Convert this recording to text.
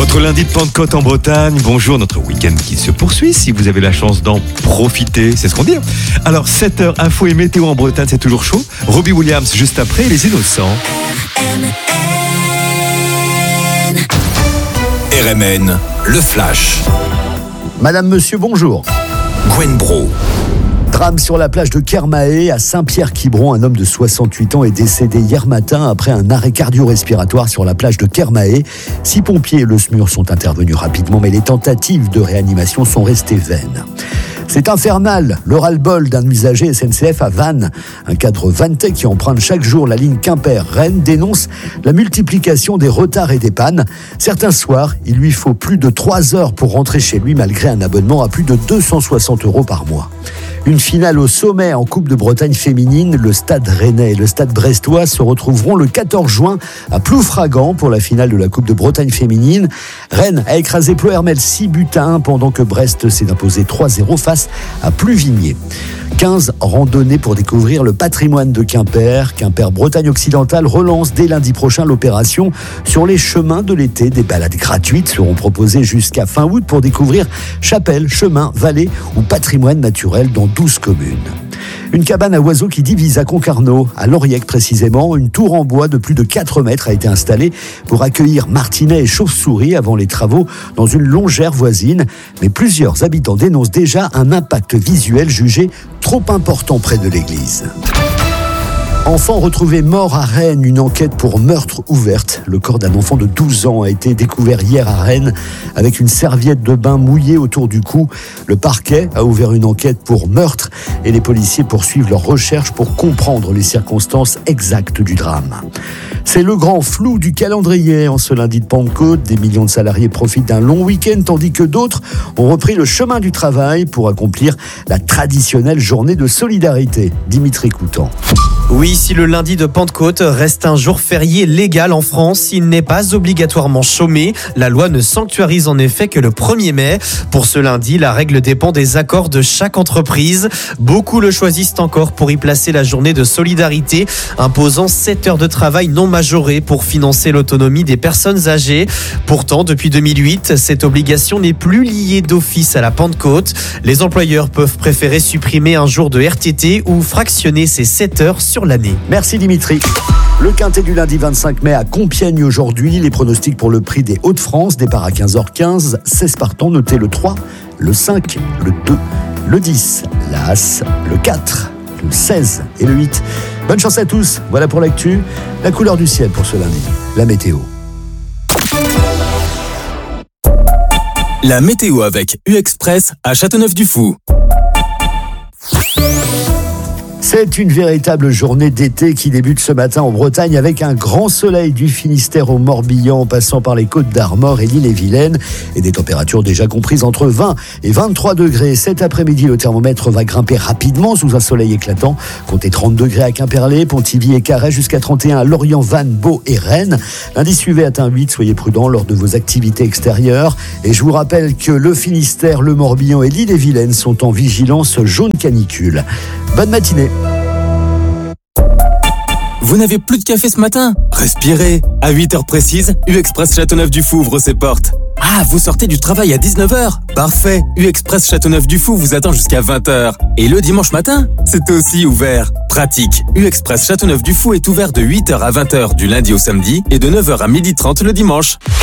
Votre lundi de Pentecôte en Bretagne, bonjour, notre week-end qui se poursuit, si vous avez la chance d'en profiter, c'est ce qu'on dit. Alors 7h, info et météo en Bretagne, c'est toujours chaud. Robbie Williams juste après, les innocents. RMN, le flash. Madame, monsieur, bonjour. Gwen Bro. Drame sur la plage de Kermaé, à Saint-Pierre-Quiberon. Un homme de 68 ans est décédé hier matin après un arrêt cardio-respiratoire sur la plage de Kermaé. 6 pompiers et le SMUR sont intervenus rapidement, mais les tentatives de réanimation sont restées vaines. C'est infernal, le ras-le-bol d'un usager SNCF à Vannes. Un cadre vannetais qui emprunte chaque jour la ligne Quimper-Rennes dénonce la multiplication des retards et des pannes. Certains soirs, il lui faut plus de 3 heures pour rentrer chez lui malgré un abonnement à plus de 260 € par mois. Une finale au sommet en Coupe de Bretagne féminine. Le Stade Rennais et le Stade Brestois se retrouveront le 14 juin à Ploufragan pour la finale de la Coupe de Bretagne féminine. Rennes a écrasé Ploërmel 6-1 pendant que Brest s'est imposé 3-0 face à Pluvigné. 15 randonnées pour découvrir le patrimoine de Quimper. Quimper Bretagne Occidentale relance dès lundi prochain l'opération sur les chemins de l'été. Des balades gratuites seront proposées jusqu'à fin août pour découvrir chapelles, chemins, vallées ou patrimoine naturel dans 12 communes. Une cabane à oiseaux qui divise à Concarneau, à Lauriec précisément. Une tour en bois de plus de 4 mètres a été installée pour accueillir martinets et chauves-souris avant les travaux dans une longère voisine. Mais plusieurs habitants dénoncent déjà un impact visuel jugé trop important près de l'église. Enfant retrouvé mort à Rennes, une enquête pour meurtre ouverte. Le corps d'un enfant de 12 ans a été découvert hier à Rennes avec une serviette de bain mouillée autour du cou. Le parquet a ouvert une enquête pour meurtre et les policiers poursuivent leurs recherches pour comprendre les circonstances exactes du drame. C'est le grand flou du calendrier en ce lundi de Pentecôte. Des millions de salariés profitent d'un long week-end tandis que d'autres ont repris le chemin du travail pour accomplir la traditionnelle journée de solidarité. Dimitri Coutan. Oui, si le lundi de Pentecôte reste un jour férié légal en France, il n'est pas obligatoirement chômé. La loi ne sanctuarise en effet que le 1er mai. Pour ce lundi, la règle dépend des accords de chaque entreprise. Beaucoup le choisissent encore pour y placer la journée de solidarité, imposant 7 heures de travail non majorées pour financer l'autonomie des personnes âgées. Pourtant, depuis 2008, cette obligation n'est plus liée d'office à la Pentecôte. Les employeurs peuvent préférer supprimer un jour de RTT ou fractionner ces 7 heures sur l'année. Merci Dimitri. Le quintet du lundi 25 mai à Compiègne aujourd'hui. Les pronostics pour le prix des Hauts-de-France. Départ à 15h15. 16 partants. Notez le 3, le 5, le 2, le 10, l'As, le 4, le 16 et le 8. Bonne chance à tous. Voilà pour l'actu. La couleur du ciel pour ce lundi. La météo. La météo avec U-Express à Châteauneuf-du-Fou. C'est une véritable journée d'été qui débute ce matin en Bretagne avec un grand soleil du Finistère au Morbihan en passant par les Côtes d'Armor et l'Île-et-Vilaine et des températures déjà comprises entre 20 et 23 degrés. Cet après-midi, le thermomètre va grimper rapidement sous un soleil éclatant. Comptez 30 degrés à Quimperlé, Pontivy et Carhaix jusqu'à 31 à Lorient, Vannes, Beau et Rennes. Lundi suivi atteint 8, soyez prudents lors de vos activités extérieures. Et je vous rappelle que le Finistère, le Morbihan et l'Île-et-Vilaine sont en vigilance jaune canicule. Bonne matinée. Vous n'avez plus de café ce matin ? Respirez. À 8h précises, U-Express Châteauneuf-du-Fou ouvre ses portes. Ah, vous sortez du travail à 19h ? Parfait. U-Express Châteauneuf-du-Fou vous attend jusqu'à 20h. Et le dimanche matin, c'est aussi ouvert. Pratique. U-Express Châteauneuf-du-Fou est ouvert de 8h à 20h du lundi au samedi et de 9h à 12h30 le dimanche.